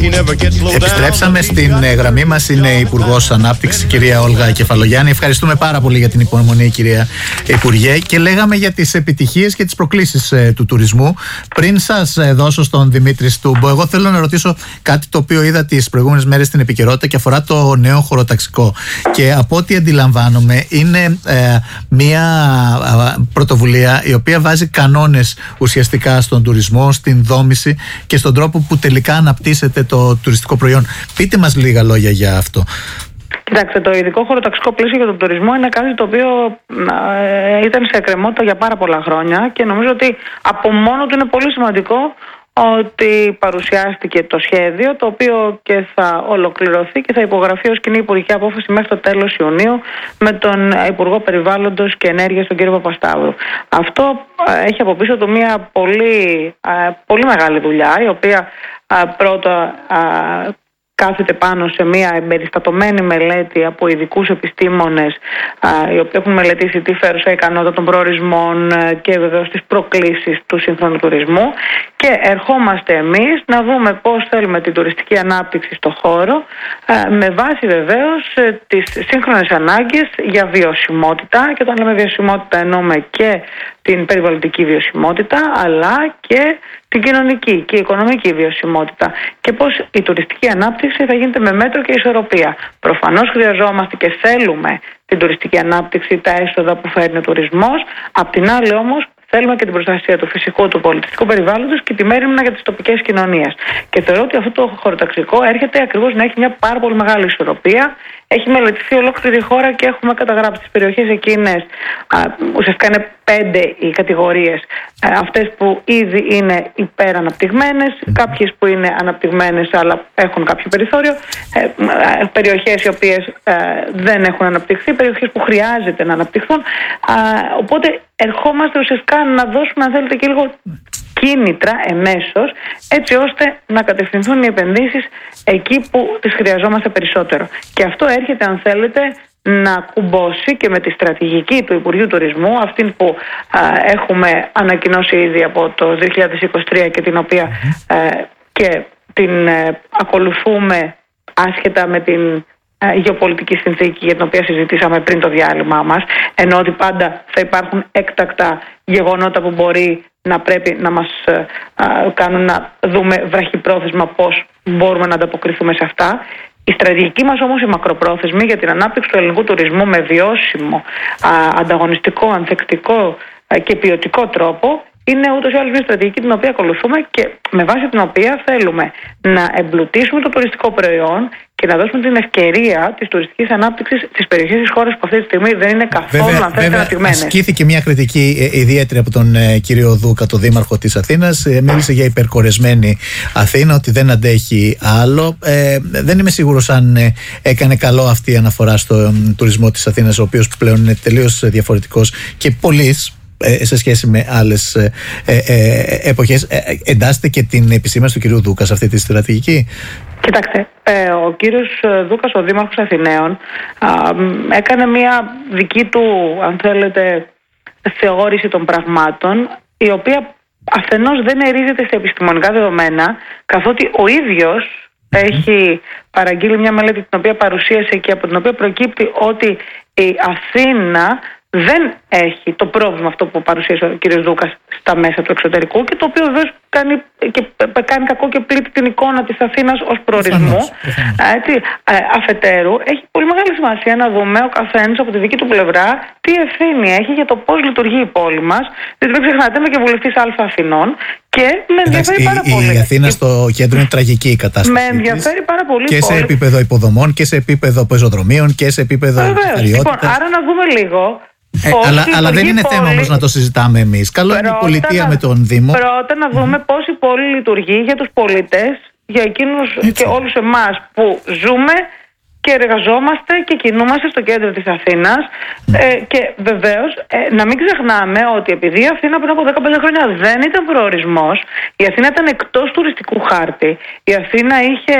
Επιστρέψαμε στην γραμμή μας, είναι η Υπουργός Ανάπτυξης, κυρία Όλγα Κεφαλογιάννη. Ευχαριστούμε πάρα πολύ για την υπομονή, κυρία Υπουργέ. Και λέγαμε για τις επιτυχίες και τις προκλήσεις του τουρισμού. Πριν σας δώσω στον Δημήτρη Στούμπο, εγώ θέλω να ρωτήσω κάτι το οποίο είδα τις προηγούμενες μέρες στην επικαιρότητα και αφορά το νέο χωροταξικό. Και από ό,τι αντιλαμβάνομαι, είναι μια πρωτοβουλία η οποία βάζει κανόνες ουσιαστικά στον τουρισμό, στην δόμηση και στον τρόπο που τελικά αναπτύσσεται το τουριστικό προϊόν. Πείτε μας λίγα λόγια για αυτό. Κοιτάξτε, το ειδικό χωροταξικό πλαίσιο για τον τουρισμό είναι κάτι το οποίο ήταν σε εκκρεμότητα για πάρα πολλά χρόνια και νομίζω ότι από μόνο του είναι πολύ σημαντικό ότι παρουσιάστηκε το σχέδιο, το οποίο και θα ολοκληρωθεί και θα υπογραφεί ως κοινή υπουργική απόφαση μέχρι το τέλος Ιουνίου με τον Υπουργό Περιβάλλοντος και Ενέργειας, τον κύριο Παπασταύρου. Αυτό έχει από πίσω του μια πολύ μεγάλη δουλειά, η οποία πρώτα κάθεται πάνω σε μια εμπεριστατωμένη μελέτη από ειδικούς επιστήμονες οι οποίοι έχουν μελετήσει τη φέρουσα ικανότητα των προορισμών και βεβαίως τις προκλήσεις του σύγχρονου τουρισμού, και ερχόμαστε εμείς να δούμε πώς θέλουμε την τουριστική ανάπτυξη στο χώρο με βάση βεβαίως τις σύγχρονες ανάγκες για βιωσιμότητα, και όταν λέμε βιωσιμότητα εννοούμε και την περιβαλλοντική βιωσιμότητα αλλά και την κοινωνική και οικονομική βιωσιμότητα, και πώς η τουριστική ανάπτυξη θα γίνεται με μέτρο και ισορροπία. Προφανώς χρειαζόμαστε και θέλουμε την τουριστική ανάπτυξη, τα έσοδα που φέρνει ο τουρισμός. Απ' την άλλη όμως θέλουμε και την προστασία του φυσικού, του πολιτιστικού περιβάλλοντος και τη μέριμνα για τις τοπικές κοινωνίες. Και θεωρώ ότι αυτό το χωροταξικό έρχεται ακριβώς να έχει μια πάρα πολύ μεγάλη ισορροπία. Έχει μελετηθεί ολόκληρη η χώρα και έχουμε καταγράψει τις περιοχές εκείνες. Ουσιαστικά είναι 5 οι κατηγορίες. Αυτές που ήδη είναι υπεραναπτυγμένες, κάποιες που είναι αναπτυγμένες αλλά έχουν κάποιο περιθώριο, περιοχές οι οποίες δεν έχουν αναπτυχθεί, περιοχές που χρειάζεται να αναπτυχθούν. Οπότε ερχόμαστε ουσιαστικά να δώσουμε, αν θέλετε, και λίγο κίνητρα εμέσως, έτσι ώστε να κατευθυνθούν οι επενδύσεις εκεί που τις χρειαζόμαστε περισσότερο. Και αυτό έρχεται, αν θέλετε, να κουμπώσει και με τη στρατηγική του Υπουργείου Τουρισμού, αυτή που έχουμε ανακοινώσει ήδη από το 2023 και την οποία και την ακολουθούμε άσχετα με την γεωπολιτική συνθήκη για την οποία συζητήσαμε πριν το διάλειμμα μας, ενώ ότι πάντα θα υπάρχουν έκτακτα γεγονότα που μπορεί να πρέπει να μας κάνουν να δούμε βραχυπρόθεσμα πώς μπορούμε να ανταποκριθούμε σε αυτά. Η στρατηγική μας όμως, η μακροπρόθεσμη για την ανάπτυξη του ελληνικού τουρισμού με βιώσιμο, ανταγωνιστικό, ανθεκτικό και ποιοτικό τρόπο, είναι ούτως ή άλλως μια στρατηγική την οποία ακολουθούμε και με βάση την οποία θέλουμε να εμπλουτίσουμε το τουριστικό προϊόν και να δώσουμε την ευκαιρία της τουριστικής ανάπτυξης στις περιοχές της χώρας που αυτή τη στιγμή δεν είναι καθόλου αναπτυγμένες. Ασκήθηκε μια κριτική ιδιαίτερη από τον κύριο Δούκα, τον δήμαρχο της Αθήνας. Μίλησε για υπερκορεσμένη Αθήνα, ότι δεν αντέχει άλλο. Δεν είμαι σίγουρος αν έκανε καλό αυτή η αναφορά στον τουρισμό της Αθήνας, ο οποίος πλέον είναι τελείως διαφορετικός και πολύς σε σχέση με άλλες εποχές. Εντάσσεται και την επισήμανση του κυρίου Δούκα σε αυτή τη στρατηγική. Κοιτάξτε, ο κύριος Δούκας, ο Δήμαρχος Αθηναίων, έκανε μια δική του, αν θέλετε, θεώρηση των πραγμάτων, η οποία αφενός δεν ερίζεται σε επιστημονικά δεδομένα, καθότι ο ίδιος έχει παραγγείλει μια μελέτη την οποία παρουσίασε και από την οποία προκύπτει ότι η Αθήνα δεν έχει το πρόβλημα αυτό που παρουσίασε ο κ. Δούκας στα μέσα του εξωτερικού, και το οποίο βεβαίως κάνει κακό και πλήττει την εικόνα της Αθήνας ως προορισμού. Αφετέρου, έχει πολύ μεγάλη σημασία να δούμε ο καθένας από τη δική του πλευρά τι ευθύνη έχει για το πώς λειτουργεί η πόλη μας. Δηλαδή, μην ξεχνάτε, είμαι και βουλευτής Αλφα Αθηνών και με ενδιαφέρει πάρα πολύ. Η Αθήνα στο κέντρο είναι τραγική η κατάσταση. Με ενδιαφέρει πάρα πολύ. Και σε επίπεδο υποδομών και σε επίπεδο πεζοδρομίων και σε επίπεδο καθαριότητας. Λοιπόν, άρα να δούμε λίγο. Αλλά δεν είναι θέμα όμως να το συζητάμε εμείς. Καλό είναι η πολιτεία με τον Δήμο. Πρώτα να δούμε πώς η πόλη λειτουργεί για τους πολίτες, για εκείνους και όλους εμάς που ζούμε και εργαζόμαστε και κινούμαστε στο κέντρο της Αθήνας. Και βεβαίως να μην ξεχνάμε ότι επειδή η Αθήνα πριν από 15 χρόνια δεν ήταν προορισμός, η Αθήνα ήταν εκτός τουριστικού χάρτη, η Αθήνα είχε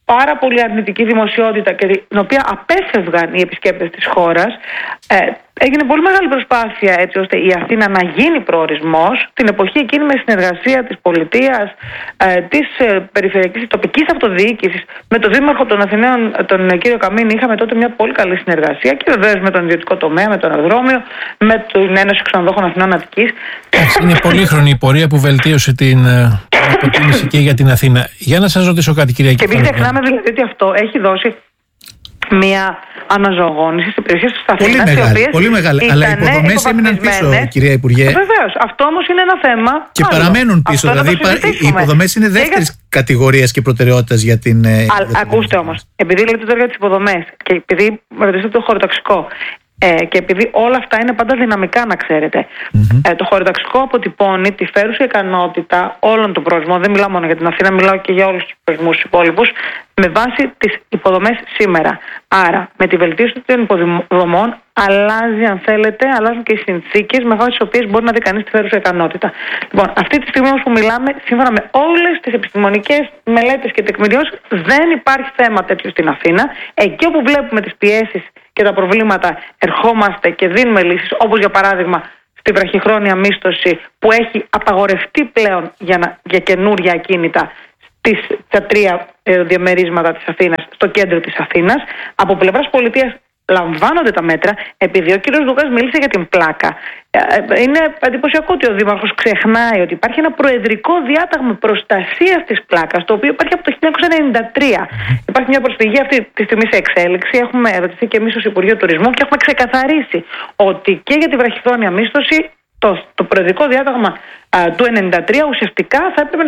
πάρα πολύ αρνητική δημοσιότητα και την οποία απέφευγαν οι επισκέπτες της χώρας, έγινε πολύ μεγάλη προσπάθεια έτσι ώστε η Αθήνα να γίνει προορισμός. Την εποχή εκείνη, με συνεργασία της πολιτείας, της περιφερειακής τοπικής αυτοδιοίκησης, με τον Δήμαρχο των Αθηναίων, τον κύριο Καμίνη, είχαμε τότε μια πολύ καλή συνεργασία και βεβαίως με τον ιδιωτικό τομέα, με το αεροδρόμιο, με την Ένωση Ξενοδόχων Αθηνών Αττικής. Είναι πολύχρονη η πορεία που βελτίωσε την αποτίμηση και για την Αθήνα. Για να σας ρωτήσω κάτι, κυρία Και μην ξεχνάμε δηλαδή ότι αυτό έχει δώσει μια αναζωογόνηση σε περιοχές της Αθήνας. Πολύ μεγάλη. Αλλά οι υποδομές έμειναν πίσω, κυρία Υπουργέ. Βεβαίως. Αυτό όμως είναι ένα θέμα. Και άλλο. Παραμένουν πίσω. Δηλαδή οι υποδομές είναι δεύτερης κατηγορίας και προτεραιότητας για την. Ακούστε όμως. Επειδή λέτε τώρα για τις υποδομές και επειδή ρωτήσατε το χωροταξικό. Και επειδή όλα αυτά είναι πάντα δυναμικά, να ξέρετε, το χωροταξικό αποτυπώνει τη φέρουσα ικανότητα όλων των προορισμών. Δεν μιλάω μόνο για την Αθήνα, μιλάω και για όλους τους προορισμούς υπόλοιπους, με βάση τις υποδομές σήμερα. Άρα, με τη βελτίωση των υποδομών, αλλάζει, αν θέλετε, αλλάζουν και οι συνθήκες με βάση τις οποίες μπορεί να δει κανείς τη φέρουσα ικανότητα. Λοιπόν, αυτή τη στιγμή όμως που μιλάμε, σύμφωνα με όλες τις επιστημονικές μελέτες και τεκμηριώσεις, δεν υπάρχει θέμα τέτοιο στην Αθήνα. Εκεί όπου βλέπουμε τις πιέσεις και τα προβλήματα, ερχόμαστε και δίνουμε λύσεις, όπως για παράδειγμα στη βραχυχρόνια μίσθωση που έχει απαγορευτεί πλέον για καινούρια ακίνητα στα 3 διαμερίσματα της Αθήνας, στο κέντρο της Αθήνας. Από πλευράς πολιτείας λαμβάνονται τα μέτρα, επειδή ο κύριος Δούκας μίλησε για την πλάκα. Είναι εντυπωσιακό ότι ο Δήμαρχος ξεχνάει ότι υπάρχει ένα προεδρικό διάταγμα προστασίας της πλάκας, το οποίο υπάρχει από το 1993. Υπάρχει μια προσφυγή αυτή τη στιγμή σε εξέλιξη. Έχουμε ερωτηθεί και εμείς ως Υπουργείο Τουρισμού και έχουμε ξεκαθαρίσει ότι και για τη βραχυχρόνια μίσθωση το προεδρικό διάταγμα του 1993 ουσιαστικά θα έπρεπε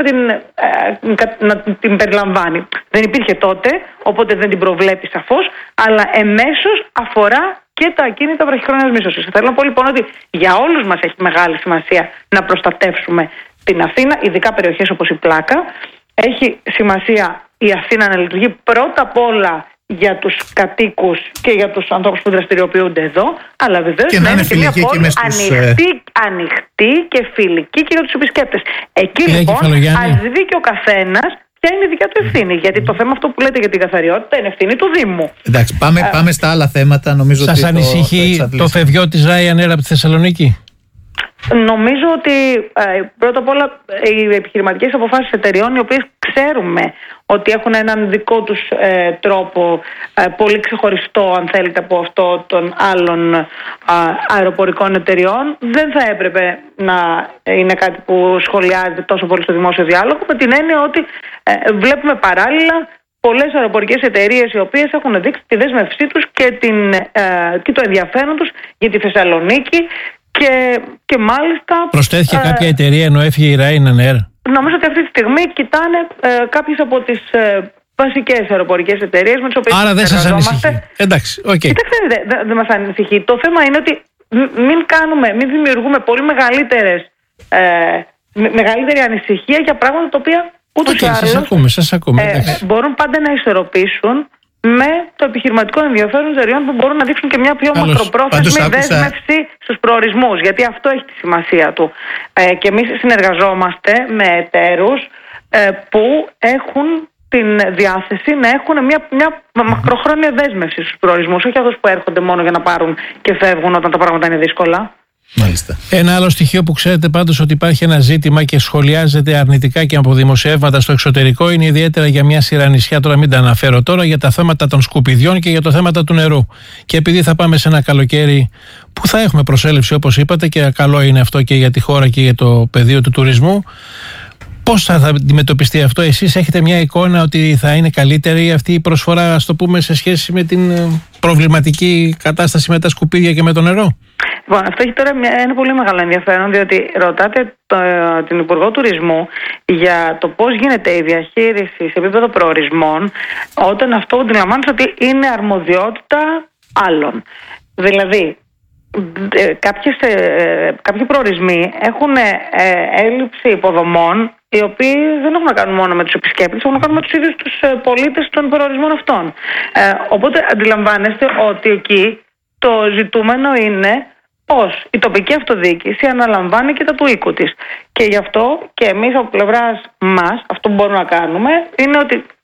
να την περιλαμβάνει. Δεν υπήρχε τότε, οπότε δεν την προβλέπει σαφώς, αλλά εμέσως αφορά και τα ακίνητα βραχυχρόνιας μίσθωσης. Θέλω να πω λοιπόν ότι για όλους μας έχει μεγάλη σημασία να προστατεύσουμε την Αθήνα, ειδικά περιοχές όπως η Πλάκα. Έχει σημασία η Αθήνα να λειτουργεί πρώτα απ' όλα για τους κατοίκους και για τους ανθρώπους που δραστηριοποιούνται εδώ, αλλά βεβαίως και να είναι και μια πόλη ανοιχτή και φιλική και για τους επισκέπτες. Εκεί λοιπόν ας δει και ο καθένας ποια είναι η δικιά του ευθύνη. Γιατί το θέμα αυτό που λέτε για την καθαριότητα είναι ευθύνη του Δήμου. Εντάξει, πάμε στα άλλα θέματα. Νομίζω σας ότι ανησυχεί το φευγιό της Ryanair από τη Θεσσαλονίκη? Νομίζω ότι πρώτα απ' όλα οι επιχειρηματικές αποφάσεις εταιριών, οι οποίες ξέρουμε ότι έχουν έναν δικό τους τρόπο πολύ ξεχωριστό, αν θέλετε, από αυτό των άλλων αεροπορικών εταιριών, δεν θα έπρεπε να είναι κάτι που σχολιάζεται τόσο πολύ στο δημόσιο διάλογο, με την έννοια ότι βλέπουμε παράλληλα πολλές αεροπορικές εταιρείες οι οποίες έχουν δείξει τη δέσμευσή τους και το ενδιαφέρον τους για τη Θεσσαλονίκη. Και μάλιστα. Προσθέθηκε κάποια εταιρεία ενώ έφυγε η Ryanair? Νομίζω ότι αυτή τη στιγμή κοιτάνε κάποιες από τις βασικές αεροπορικές εταιρείες με τις οποίες. Άρα δεν σας ανησυχεί? Εντάξει, οκ. Κοιτάξτε, δεν μας ανησυχεί. Το θέμα είναι ότι μην δημιουργούμε πολύ μεγαλύτερη ανησυχία για πράγματα τα οποία ούτως ή άλλως σας ακούμε. Μπορούν πάντα να ισορροπήσουν με το επιχειρηματικό ενδιαφέρον των εταιριών που μπορούν να δείξουν και μια πιο μακροπρόθεσμη δέσμευση στους προορισμούς. Γιατί αυτό έχει τη σημασία του. Και εμείς συνεργαζόμαστε με εταίρους που έχουν την διάθεση να έχουν μια μακροχρόνια δέσμευση στους προορισμούς. Όχι αυτούς που έρχονται μόνο για να πάρουν και φεύγουν όταν τα πράγματα είναι δύσκολα. Μάλιστα. Ένα άλλο στοιχείο που ξέρετε πάντως ότι υπάρχει ένα ζήτημα και σχολιάζεται αρνητικά και από δημοσιεύματα στο εξωτερικό είναι ιδιαίτερα για μια σειρά νησιά, τώρα μην τα αναφέρω τώρα, για τα θέματα των σκουπιδιών και για το θέμα του νερού. Και επειδή θα πάμε σε ένα καλοκαίρι που θα έχουμε προσέλευση όπως είπατε και καλό είναι αυτό και για τη χώρα και για το πεδίο του τουρισμού, πώς θα αντιμετωπιστεί αυτό? Εσείς έχετε μια εικόνα ότι θα είναι καλύτερη αυτή η προσφορά, ας το πούμε, σε σχέση με την προβληματική κατάσταση με τα σκουπίδια και με το νερό? Λοιπόν, αυτό έχει τώρα ένα πολύ μεγάλο ενδιαφέρον, διότι ρωτάτε την Υπουργό Τουρισμού για το πώς γίνεται η διαχείριση σε επίπεδο προορισμών, όταν αυτό αντιλαμβάνεται ότι είναι αρμοδιότητα άλλων. Δηλαδή, κάποιοι προορισμοί έχουν έλλειψη υποδομών, οι οποίοι δεν έχουν να κάνουν μόνο με τους επισκέπτες, έχουν να κάνουν με τους ίδιους τους πολίτες των προορισμών αυτών. Οπότε αντιλαμβάνεστε ότι εκεί το ζητούμενο είναι πώς η τοπική αυτοδιοίκηση αναλαμβάνει και τα του οίκου της. Και γι' αυτό και εμείς από πλευράς μας, αυτό που μπορούμε να κάνουμε είναι ότι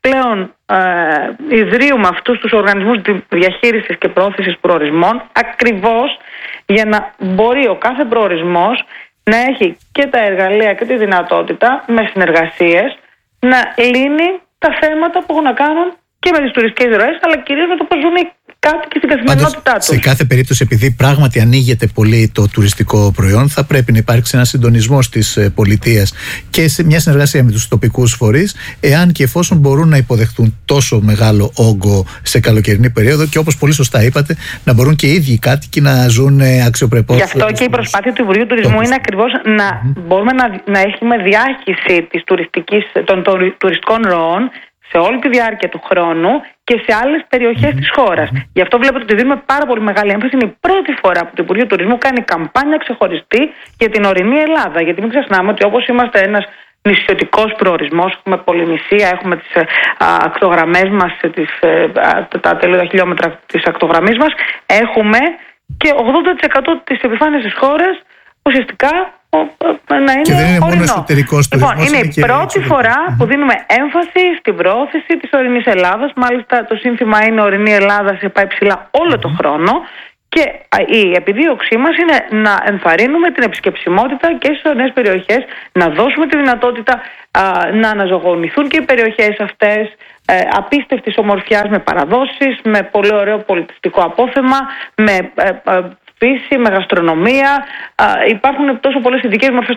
πλέον ιδρύουμε αυτούς τους οργανισμούς διαχείρισης και προώθησης προορισμών ακριβώς για να μπορεί ο κάθε προορισμός να έχει και τα εργαλεία και τη δυνατότητα με συνεργασίες να λύνει τα θέματα που έχουν να κάνουν και με τις τουριστικές ροές, αλλά κυρίως με το πώς ζουν οι κάτοικοι στην καθημερινότητά τους. Σε κάθε περίπτωση, επειδή πράγματι ανοίγεται πολύ το τουριστικό προϊόν, θα πρέπει να υπάρξει ένα συντονισμός της πολιτείας και σε μια συνεργασία με τους τοπικούς φορείς, εάν και εφόσον μπορούν να υποδεχτούν τόσο μεγάλο όγκο σε καλοκαιρινή περίοδο και όπως πολύ σωστά είπατε, να μπορούν και οι ίδιοι οι κάτοικοι να ζουν αξιοπρεπώς. Γι' αυτό και η προσπάθεια του Υπουργείου Τουρισμού είναι ακριβώς να μπορούμε να έχουμε διάχυση των τουριστικών ροών σε όλη τη διάρκεια του χρόνου και σε άλλες περιοχές της χώρας. Γι' αυτό βλέπετε ότι δίνουμε πάρα πολύ μεγάλη έμφαση. Είναι η πρώτη φορά που το Υπουργείο Τουρισμού κάνει καμπάνια ξεχωριστή για την ορεινή Ελλάδα. Γιατί μην ξεχνάμε ότι όπως είμαστε ένας νησιωτικός προορισμός, έχουμε πολυνησία, έχουμε τις ακτογραμμές μας, τα τελείωτα χιλιόμετρα της ακτογραμμής μας, έχουμε και 80% της επιφάνειας της χώρας ουσιαστικά να είναι και δεν είναι ορεινό. Μόνο εσωτερικός τουρισμός. Λοιπόν, είναι η πρώτη φορά που δίνουμε έμφαση στην προώθηση της ορεινής Ελλάδας. Μάλιστα το σύνθημα είναι ορεινή Ελλάδα σε πάει ψηλά όλο το χρόνο. Και η επιδίωξή μας είναι να ενθαρρύνουμε την επισκεψιμότητα και στις ορεινές περιοχές, να δώσουμε τη δυνατότητα να αναζωογονηθούν και οι περιοχές αυτές απίστευτης ομορφιάς, με παραδόσεις, με πολύ ωραίο πολιτιστικό απόθεμα, με φύση, με γαστρονομία. Υπάρχουν τόσο πολλές ειδικές μορφές